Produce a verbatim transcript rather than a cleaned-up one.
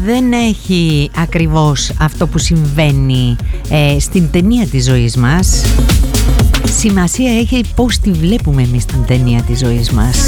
δεν έχει ακριβώς αυτό που συμβαίνει ε, στην ταινία της ζωής μας. Σημασία έχει πώς τη βλέπουμε εμείς την ταινία της ζωής μας.